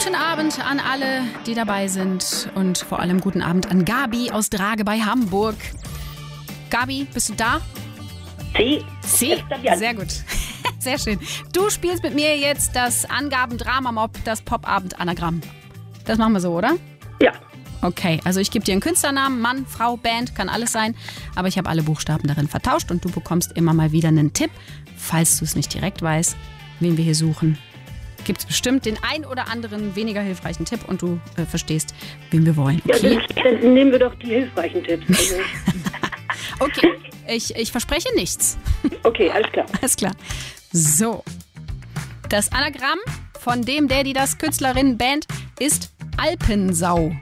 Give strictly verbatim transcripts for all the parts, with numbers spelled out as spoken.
Guten Abend an alle, die dabei sind und vor allem guten Abend an Gabi aus Drage bei Hamburg. Gabi, bist du da? Sie. Sie? Sehr gut. Sehr schön. Du spielst mit mir jetzt das Angaben-Drama-Mob, das Pop-Abend-Anagramm. Das machen wir so, oder? Ja. Okay, also ich gebe dir einen Künstlernamen, Mann, Frau, Band, kann alles sein. Aber ich habe alle Buchstaben darin vertauscht und du bekommst immer mal wieder einen Tipp, falls du es nicht direkt weißt, wen wir hier suchen. Gibt es bestimmt den ein oder anderen weniger hilfreichen Tipp und du äh, verstehst, wen wir wollen. Okay? Ja, dann, dann nehmen wir doch die hilfreichen Tipps. Also. Okay, ich, ich verspreche nichts. Okay, alles klar. Alles klar. So, das Anagramm von dem, der, die, das, Künstlerin, Band ist Alpensau.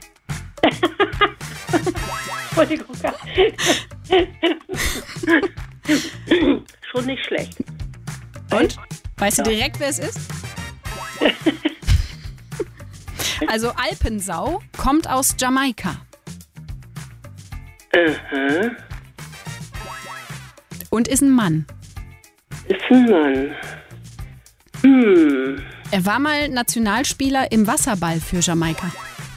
Entschuldigung. Schon nicht schlecht. Und? Weißt du direkt, wer es ist? Also Alpensau kommt aus Jamaika. Aha. Und ist ein Mann. Ist ein Mann. Hm. Er war mal Nationalspieler im Wasserball für Jamaika.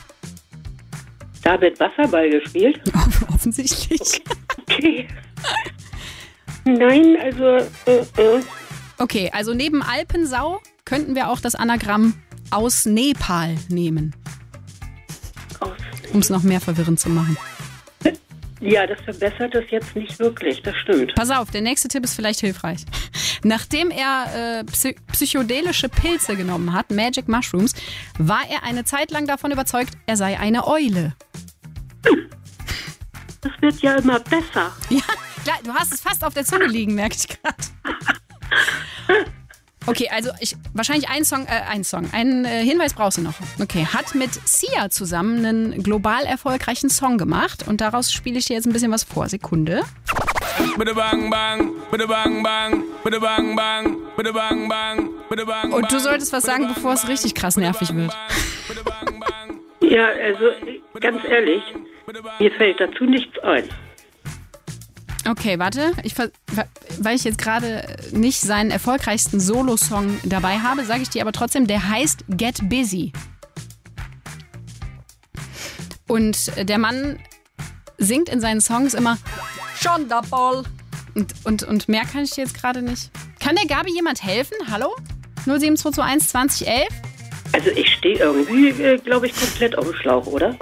Da wird Wasserball gespielt? Offensichtlich. Okay. Nein, also... Äh, äh. Okay, also neben Alpensau könnten wir auch das Anagramm aus Nepal nehmen. Um es noch mehr verwirrend zu machen. Ja, das verbessert es jetzt nicht wirklich, das stimmt. Pass auf, der nächste Tipp ist vielleicht hilfreich. Nachdem er äh, psy- psychedelische Pilze genommen hat, Magic Mushrooms, war er eine Zeit lang davon überzeugt, er sei eine Eule. Das wird ja immer besser. Ja, klar, du hast es fast auf der Zunge liegen, merke ich gerade. Okay, also ich, wahrscheinlich ein Song, äh, ein Song, einen äh, Hinweis brauchst du noch. Okay, hat mit Sia zusammen einen global erfolgreichen Song gemacht und daraus spiele ich dir jetzt ein bisschen was vor. Sekunde. Und du solltest was sagen, bevor es richtig krass nervig wird. Ja, also ganz ehrlich, mir fällt dazu nichts ein. Okay, warte. Ich, weil ich jetzt gerade nicht seinen erfolgreichsten Solo-Song dabei habe, sage ich dir aber trotzdem, der heißt Get Busy. Und der Mann singt in seinen Songs immer Sonderball. Und, und, und mehr kann ich dir jetzt gerade nicht. Kann der Gabi jemand helfen? Hallo? null sieben zwei zwei eins zwanzig elf? Also ich stehe irgendwie, äh, glaube ich, komplett auf dem Schlauch, oder?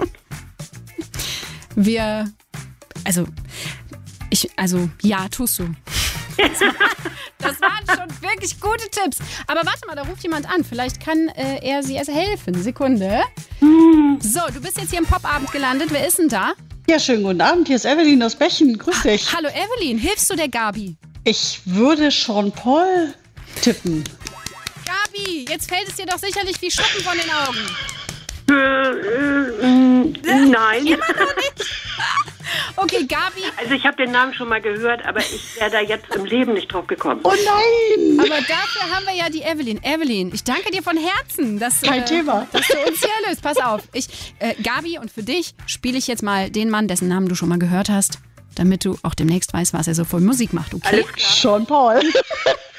Wir, also... Ich, also, ja, tust du. Das, war, das waren schon wirklich gute Tipps. Aber warte mal, da ruft jemand an. Vielleicht kann äh, er sie erst helfen. Sekunde. So, du bist jetzt hier im Popabend gelandet. Wer ist denn da? Ja, schönen guten Abend. Hier ist Evelyn aus Bechen. Grüß dich. Hallo Evelyn, hilfst du der Gabi? Ich würde Sean Paul tippen. Gabi, jetzt fällt es dir doch sicherlich wie Schuppen von den Augen. Äh, äh, nein. Immer noch nicht. Okay, Gabi. Also ich habe den Namen schon mal gehört, aber ich wäre da jetzt im Leben nicht drauf gekommen. Oh nein! Aber dafür haben wir ja die Evelyn. Evelyn, ich danke dir von Herzen, dass, Kein äh, Thema. dass du uns hier löst. Pass auf. Ich, äh, Gabi, und für dich spiele ich jetzt mal den Mann, dessen Namen du schon mal gehört hast, damit du auch demnächst weißt, was er so für Musik macht. Okay? Alles klar. Sean Paul.